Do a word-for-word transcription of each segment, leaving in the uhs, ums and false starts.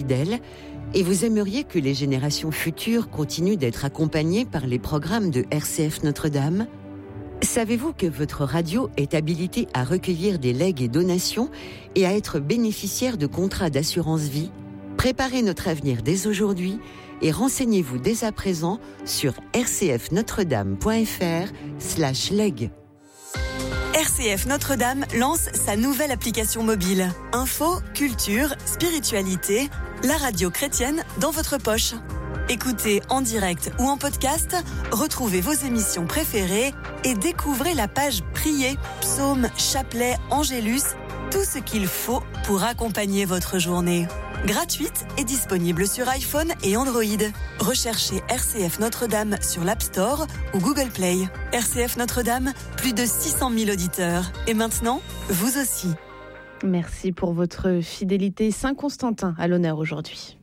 fidèles et vous aimeriez que les générations futures continuent d'être accompagnées par les programmes de R C F Notre-Dame ? Savez-vous que votre radio est habilitée à recueillir des legs et donations et à être bénéficiaire de contrats d'assurance vie ? Préparez notre avenir dès aujourd'hui et renseignez-vous dès à présent sur rcfnotredame.fr slash leg. R C F Notre-Dame lance sa nouvelle application mobile. Info, culture, spiritualité, la radio chrétienne dans votre poche. Écoutez en direct ou en podcast, retrouvez vos émissions préférées et découvrez la page Prier, psaumes, chapelets, angélus, tout ce qu'il faut pour accompagner votre journée. Gratuite et disponible sur iPhone et Android. Recherchez R C F Notre-Dame sur l'App Store ou Google Play. R C F Notre-Dame, plus de six cent mille auditeurs. Et maintenant, vous aussi. Merci pour votre fidélité. Saint-Constantin à l'honneur aujourd'hui.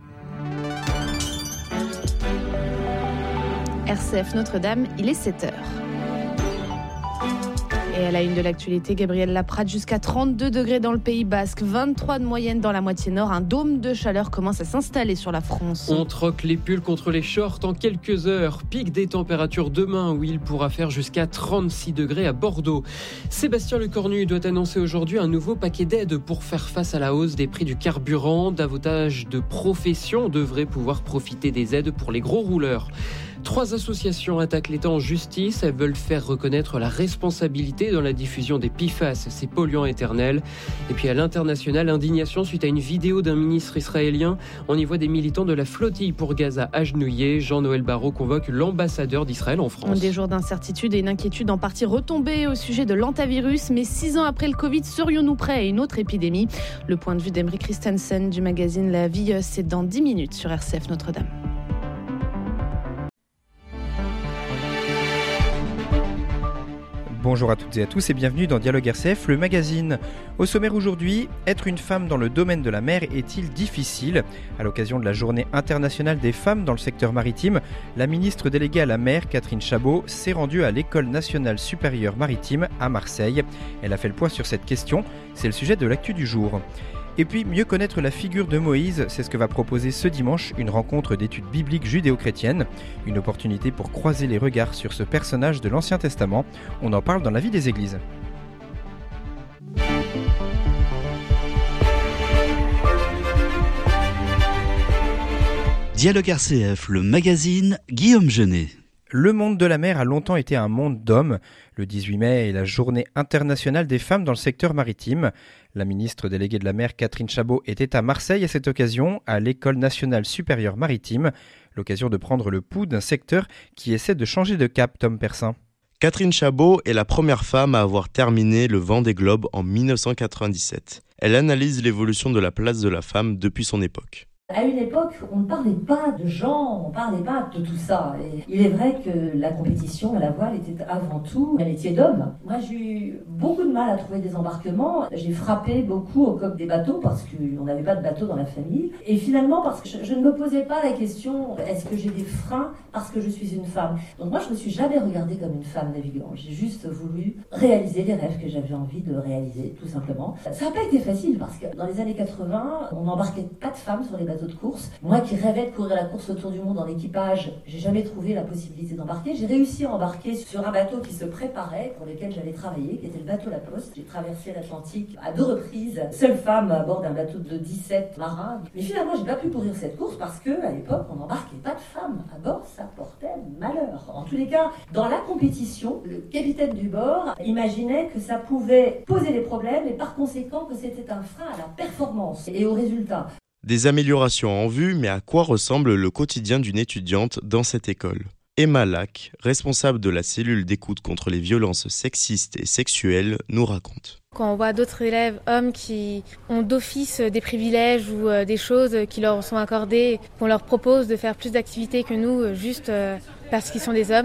R C F Notre-Dame, il est sept heures. Et à la une de l'actualité, Gabriel Laprade, jusqu'à trente-deux degrés dans le Pays Basque, vingt-trois de moyenne dans la moitié nord. Un dôme de chaleur commence à s'installer sur la France. On troque les pulls contre les shorts en quelques heures. Pic des températures demain où il pourra faire jusqu'à trente-six degrés à Bordeaux. Sébastien Lecornu doit annoncer aujourd'hui un nouveau paquet d'aides pour faire face à la hausse des prix du carburant. Davantage de professions devraient pouvoir profiter des aides pour les gros rouleurs. Trois associations attaquent l'État en justice. Elles veulent faire reconnaître la responsabilité dans la diffusion des P F A S, ces polluants éternels. Et puis à l'international, indignation suite à une vidéo d'un ministre israélien. On y voit des militants de la flottille pour Gaza agenouillés. Jean-Noël Barrot convoque l'ambassadeur d'Israël en France. Des jours d'incertitude et une inquiétude en partie retombée au sujet de l'antavirus. Mais six ans après le Covid, serions-nous prêts à une autre épidémie ? Le point de vue d'Emery Christensen du magazine La Vie, c'est dans dix minutes sur R C F Notre-Dame. Bonjour à toutes et à tous et bienvenue dans Dialogue R C F, le magazine. Au sommaire aujourd'hui, être une femme dans le domaine de la mer est-il difficile ? À l'occasion de la journée internationale des femmes dans le secteur maritime, la ministre déléguée à la mer, Catherine Chabot, s'est rendue à l'École nationale supérieure maritime à Marseille. Elle a fait le point sur cette question, c'est le sujet de l'actu du jour. Et puis, mieux connaître la figure de Moïse, c'est ce que va proposer ce dimanche une rencontre d'études bibliques judéo-chrétiennes. Une opportunité pour croiser les regards sur ce personnage de l'Ancien Testament. On en parle dans la vie des églises. Dialogue R C F, le magazine, Guillaume Genet. Le monde de la mer a longtemps été un monde d'hommes. Le dix-huit mai est la journée internationale des femmes dans le secteur maritime. La ministre déléguée de la mer, Catherine Chabot, était à Marseille à cette occasion, à l'École nationale supérieure maritime. L'occasion de prendre le pouls d'un secteur qui essaie de changer de cap, Tom Persin. Catherine Chabot est la première femme à avoir terminé le Vendée Globe en dix-neuf cent quatre-vingt-dix-sept. Elle analyse l'évolution de la place de la femme depuis son époque. À une époque, on ne parlait pas de genre, on ne parlait pas de tout ça. Et il est vrai que la compétition à la voile était avant tout un métier d'homme. Moi, j'ai eu beaucoup de mal à trouver des embarquements. J'ai frappé beaucoup au coq des bateaux parce qu'on n'avait pas de bateau dans la famille. Et finalement, parce que je, je ne me posais pas la question, est-ce que j'ai des freins parce que je suis une femme ? Donc moi, je ne me suis jamais regardée comme une femme navigant. J'ai juste voulu réaliser les rêves que j'avais envie de réaliser, tout simplement. Ça n'a pas été facile parce que dans les années quatre-vingts, on n'embarquait pas de femmes sur les bateaux de course. Moi qui rêvais de courir la course autour du monde en équipage, j'ai jamais trouvé la possibilité d'embarquer. J'ai réussi à embarquer sur un bateau qui se préparait, pour lequel j'allais travailler, qui était le bateau La Poste. J'ai traversé l'Atlantique à deux reprises, seule femme à bord d'un bateau de dix-sept marins. Mais finalement, j'ai pas pu courir cette course parce que, à l'époque, on n'embarquait pas de femmes à bord, ça portait malheur. En tous les cas, dans la compétition, le capitaine du bord imaginait que ça pouvait poser des problèmes et par conséquent que c'était un frein à la performance et au résultat. Des améliorations en vue, mais à quoi ressemble le quotidien d'une étudiante dans cette école ? Emma Lac, responsable de la cellule d'écoute contre les violences sexistes et sexuelles, nous raconte. Quand on voit d'autres élèves hommes qui ont d'office des privilèges ou des choses qui leur sont accordées, qu'on leur propose de faire plus d'activités que nous juste parce qu'ils sont des hommes,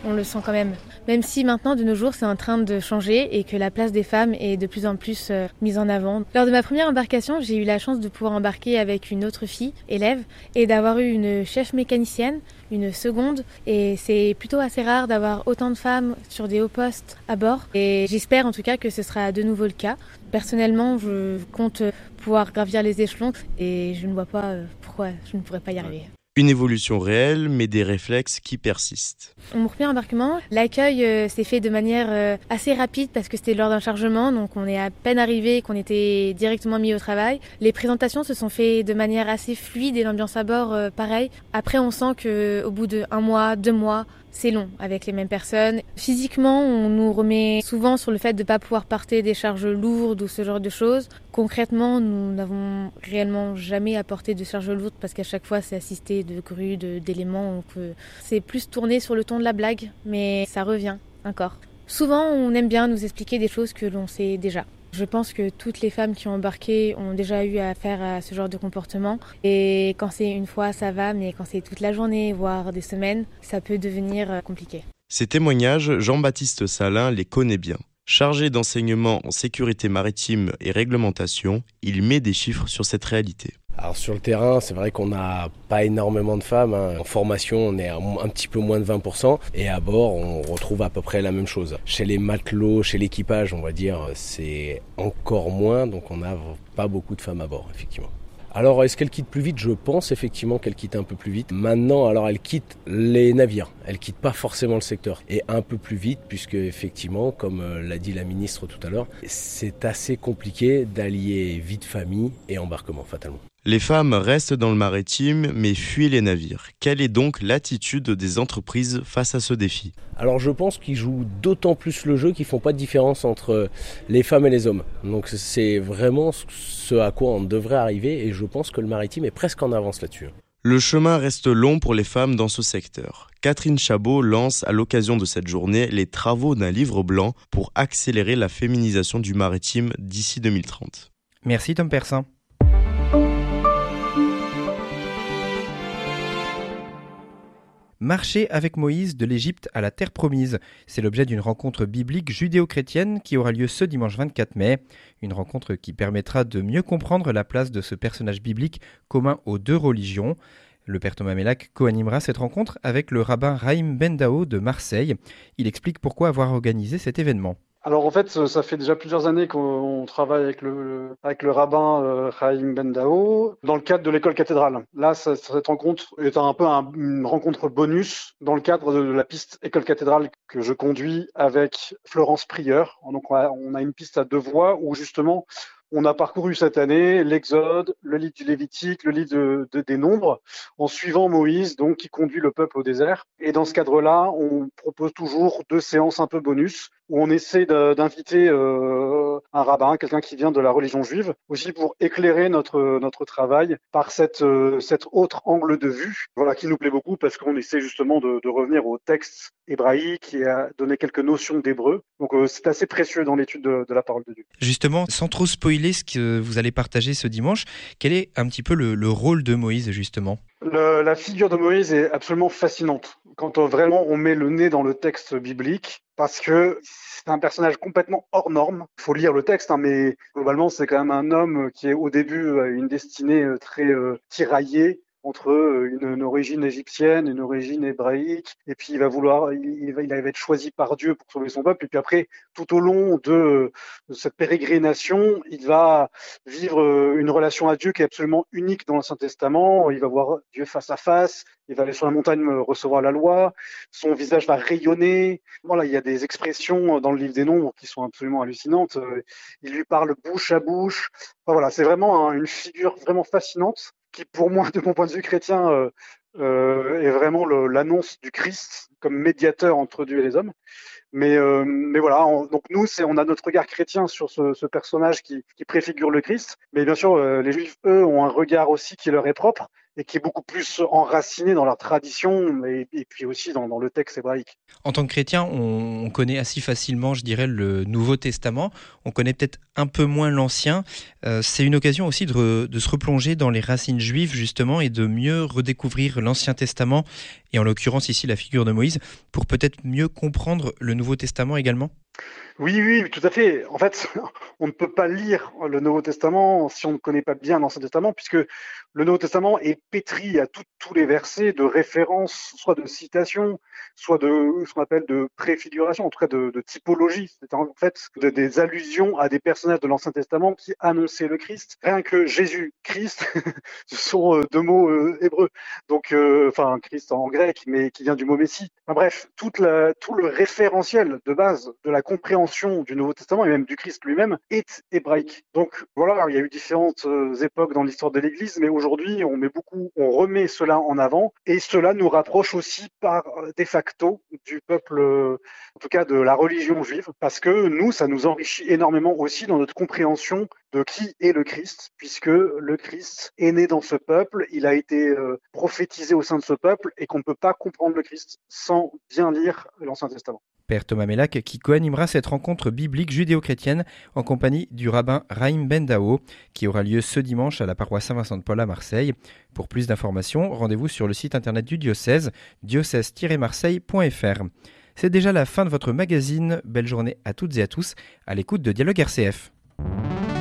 on le sent quand même. Même si maintenant, de nos jours, c'est en train de changer et que la place des femmes est de plus en plus euh, mise en avant. Lors de ma première embarcation, j'ai eu la chance de pouvoir embarquer avec une autre fille, élève, et d'avoir eu une chef mécanicienne, une seconde. Et c'est plutôt assez rare d'avoir autant de femmes sur des hauts postes à bord. Et j'espère en tout cas que ce sera de nouveau le cas. Personnellement, je compte pouvoir gravir les échelons et je ne vois pas pourquoi je ne pourrais pas y arriver. Une évolution réelle, mais des réflexes qui persistent. Mon premier embarquement, l'accueil euh, s'est fait de manière euh, assez rapide parce que c'était lors d'un chargement, donc on est à peine arrivé, qu'on était directement mis au travail. Les présentations se sont faites de manière assez fluide et l'ambiance à bord, euh, pareil. Après, on sent qu'au bout d'un mois, deux mois, c'est long avec les mêmes personnes. Physiquement, on nous remet souvent sur le fait de ne pas pouvoir porter des charges lourdes ou ce genre de choses. Concrètement, nous n'avons réellement jamais apporté de charges lourdes parce qu'à chaque fois, c'est assisté de grues, de, d'éléments. Donc, euh, c'est plus tourné sur le ton de la blague, mais ça revient encore. Souvent, on aime bien nous expliquer des choses que l'on sait déjà. Je pense que toutes les femmes qui ont embarqué ont déjà eu affaire à ce genre de comportement. Et quand c'est une fois, ça va, mais quand c'est toute la journée, voire des semaines, ça peut devenir compliqué. Ces témoignages, Jean-Baptiste Salin les connaît bien. Chargé d'enseignement en sécurité maritime et réglementation, il met des chiffres sur cette réalité. Alors sur le terrain, c'est vrai qu'on n'a pas énormément de femmes. Hein. En formation, on est à un petit peu moins de vingt pour cent. Et à bord, on retrouve à peu près la même chose. Chez les matelots, chez l'équipage, on va dire, c'est encore moins. Donc on n'a pas beaucoup de femmes à bord, effectivement. Alors, est-ce qu'elle quitte plus vite ? Je pense effectivement qu'elle quitte un peu plus vite. Maintenant, alors elle quitte les navires. Elle quitte pas forcément le secteur. Et un peu plus vite, puisque effectivement, comme l'a dit la ministre tout à l'heure, c'est assez compliqué d'allier vie de famille et embarquement, fatalement. Les femmes restent dans le maritime, mais fuient les navires. Quelle est donc l'attitude des entreprises face à ce défi ? Alors je pense qu'ils jouent d'autant plus le jeu qu'ils font pas de différence entre les femmes et les hommes. Donc c'est vraiment ce à quoi on devrait arriver et je pense que le maritime est presque en avance là-dessus. Le chemin reste long pour les femmes dans ce secteur. Catherine Chabot lance à l'occasion de cette journée les travaux d'un livre blanc pour accélérer la féminisation du maritime d'ici deux mille trente. Merci Tom Persin. Marcher avec Moïse de l'Égypte à la terre promise. C'est l'objet d'une rencontre biblique judéo-chrétienne qui aura lieu ce dimanche vingt-quatre mai. Une rencontre qui permettra de mieux comprendre la place de ce personnage biblique commun aux deux religions. Le père Thomas Mellac co-animera cette rencontre avec le rabbin Raïm Bendao de Marseille. Il explique pourquoi avoir organisé cet événement. Alors en fait, ça fait déjà plusieurs années qu'on travaille avec le, avec le rabbin euh, Raïm Bendao dans le cadre de l'école cathédrale. Là, ça, cette rencontre est un peu un, une rencontre bonus dans le cadre de la piste école cathédrale que je conduis avec Florence Prieur. Donc on a, on a une piste à deux voies où justement on a parcouru cette année l'Exode, le livre du Lévitique, le livre de, de, des Nombres, en suivant Moïse, donc qui conduit le peuple au désert. Et dans ce cadre-là, on propose toujours deux séances un peu bonus, où on essaie de, d'inviter euh, un rabbin, quelqu'un qui vient de la religion juive, aussi pour éclairer notre notre travail par cette euh, cet autre angle de vue, voilà, qui nous plaît beaucoup parce qu'on essaie justement de, de revenir au texte hébraïque et à donner quelques notions d'hébreu. Donc euh, c'est assez précieux dans l'étude de, de la parole de Dieu. Justement, sans trop spoiler ce que vous allez partager ce dimanche, quel est un petit peu le, le rôle de Moïse justement ? Le, la figure de Moïse est absolument fascinante quand on, vraiment on met le nez dans le texte biblique parce que c'est un personnage complètement hors norme. Il faut lire le texte, hein, mais globalement c'est quand même un homme qui est au début à une destinée très euh, tiraillée entre une, une origine égyptienne, une origine hébraïque, et puis il va vouloir, il, il, va, il va être choisi par Dieu pour sauver son peuple, et puis après, tout au long de, de cette pérégrination, il va vivre une relation à Dieu qui est absolument unique dans l'Ancien Testament. Il va voir Dieu face à face, il va aller sur la montagne recevoir la loi, son visage va rayonner. Voilà, il y a des expressions dans le livre des Nombres qui sont absolument hallucinantes. Il lui parle bouche à bouche. Enfin, voilà, c'est vraiment un, une figure vraiment fascinante, qui pour moi, de mon point de vue chrétien, euh, euh, est vraiment le, l'annonce du Christ comme médiateur entre Dieu et les hommes. Mais, euh, mais voilà, on, donc nous, c'est, on a notre regard chrétien sur ce, ce personnage qui, qui préfigure le Christ. Mais bien sûr, euh, les Juifs, eux, ont un regard aussi qui leur est propre. et qui est beaucoup plus enraciné dans leur tradition et, et puis aussi dans, dans le texte hébraïque. En tant que chrétien, on connaît assez facilement, je dirais, le Nouveau Testament. On connaît peut-être un peu moins l'Ancien. Euh, c'est une occasion aussi de, re, de se replonger dans les racines juives, justement, et de mieux redécouvrir l'Ancien Testament, et en l'occurrence ici la figure de Moïse, pour peut-être mieux comprendre le Nouveau Testament également. Oui, oui, tout à fait. En fait, on ne peut pas lire le Nouveau Testament si on ne connaît pas bien l'Ancien Testament, puisque le Nouveau Testament est pétri à tout, tous les versets de références, soit de citations, soit de ce qu'on appelle de préfiguration, en tout cas de, de typologie. C'est en fait de, des allusions à des personnages de l'Ancien Testament qui annonçaient le Christ. Rien que Jésus-Christ, ce sont deux mots euh, hébreux. Donc, euh, enfin, Christ en grec, mais qui vient du mot Messie. Enfin, bref, toute la, tout le référentiel de base de la compréhension du Nouveau Testament et même du Christ lui-même est hébraïque. Donc voilà, il y a eu différentes euh, époques dans l'histoire de l'Église, mais aujourd'hui on met beaucoup, on remet cela en avant et cela nous rapproche aussi par de facto du peuple, euh, en tout cas de la religion juive, parce que nous, ça nous enrichit énormément aussi dans notre compréhension de qui est le Christ, puisque le Christ est né dans ce peuple, il a été euh, prophétisé au sein de ce peuple et qu'on ne peut pas comprendre le Christ sans bien lire l'Ancien Testament. Père Thomas Mellack qui co-animera cette rencontre biblique judéo-chrétienne en compagnie du rabbin Raïm Ben Dao qui aura lieu ce dimanche à la paroisse Saint-Vincent-de-Paul à Marseille. Pour plus d'informations, rendez-vous sur le site internet du diocèse, diocèse tiret marseille point f r. C'est déjà la fin de votre magazine. Belle journée à toutes et à tous à l'écoute de Dialogue R C F.